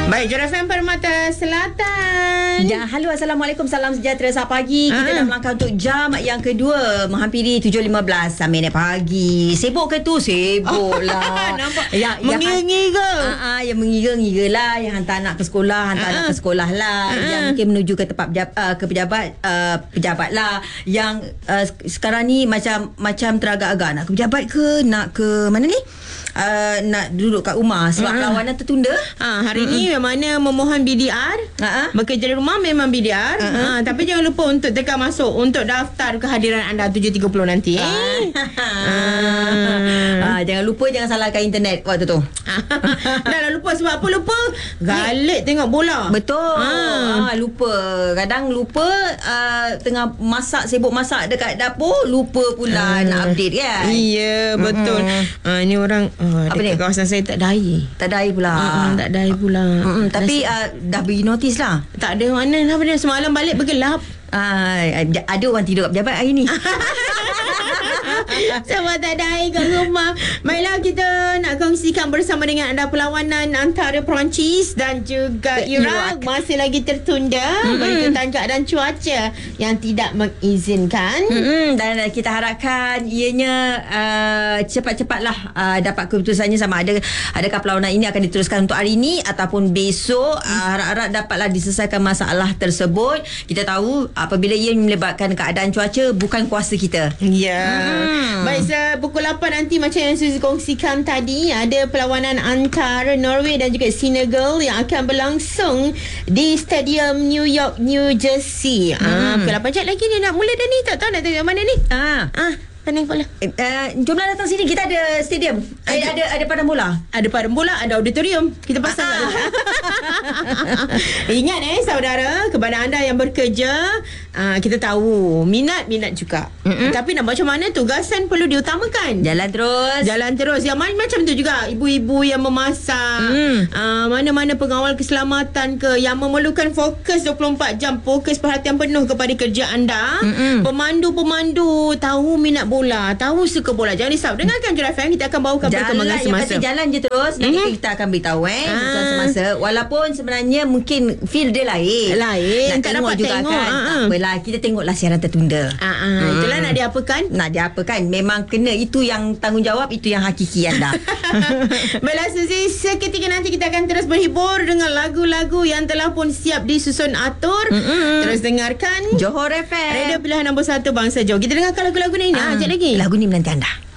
Baik, Jura FM Permata Selatan. Ya, halo, Assalamualaikum, salam sejahtera. Selamat pagi. Kita dah melangkah untuk jam yang kedua, menghampiri 7.15 minit pagi. Sibuk ke tu? Sibuk lah. Nampak mengira-ngira. Yang mengira-ngira lah, yang hantar anak ke sekolah, anak ke sekolah lah, yang mungkin menuju ke tempat ke pejabat lah. Yang sekarang ni macam teragak-agak nak ke pejabat ke, nak ke mana ni? Nak duduk kat rumah sebab perlawanan tertunda. Hari ni yang mana memohon BDR, bekerja dari rumah memang BDR. Tapi jangan lupa untuk tekan masuk untuk daftar kehadiran anda 7.30 nanti. Jangan lupa, jangan salahkan internet waktu tu. Dah lah lupa. Sebab apa lupa? Galik tengok bola. Betul. Lupa. Kadang lupa tengah masak, sibuk masak dekat dapur, lupa pula nak update kan. Ya, betul. Ini orang apa ni? Kawasan saya tak ada air. Tak ada air pula. Tak ada air pula. Tapi dah beri notis lah. Tak ada mana lah. Semalam balik bergelap. Ada orang tidur kat pejabat hari ni. Sebab tak ada air kat rumah. Baiklah, kita nak kongsikan bersama dengan anda perlawanan antara Perancis dan juga Iraq masih lagi tertunda berkaitan keadaan cuaca yang tidak mengizinkan. Dan kita harapkan ianya cepat-cepatlah dapat keputusannya, sama adakah perlawanan ini akan diteruskan untuk hari ini ataupun besok. Harap-harap dapatlah diselesaikan masalah tersebut. Kita tahu apabila ia melibatkan keadaan cuaca, bukan kuasa kita. Baik, pukul 8 nanti macam yang Suzy kongsikan tadi, ada perlawanan antara Norway dan juga Senegal yang akan berlangsung di Stadium New York, New Jersey. Pukul 8 sekejap lagi ni nak mula dah ni. Tak tahu nak tengok mana ni. Pening kepala. Jomlah datang sini. Kita ada stadium. Ada padang bola. Ada padang bola, ada auditorium. Kita pasang kat sana. Ingat saudara, kepada anda yang bekerja, kita tahu minat juga. Tapi nak buat macam mana, tugasan perlu diutamakan. Jalan terus. Yang macam tu juga ibu-ibu yang memasak, mana-mana pengawal keselamatan ke, yang memerlukan fokus 24 jam, fokus perhatian penuh kepada kerja anda. Pemandu tahu minat bola, tahu suka bola. Jangan risau, dengarkan Jura FM. Kita akan bawakan perkembangan semasa. Jalan je terus. Nanti kita akan beritahu perkembangan semasa. Walaupun sebenarnya mungkin feel dia lain. Nak tak tengok dapat juga tengok. kan. Tak apalah, kita tengoklah siaran tertunda. Itulah nak diapakan. Memang kena, itu yang tanggungjawab, itu yang hakiki anda. Baiklah Suzy, seketika nanti kita akan terus berhibur dengan lagu-lagu yang telah pun siap disusun atur. Terus dengarkan Johor FM, radio pilihan nombor 1 Bangsa Johor. Kita dengarkan lagu-lagu ni. Sekejap lagi. Lagu ni menanti anda.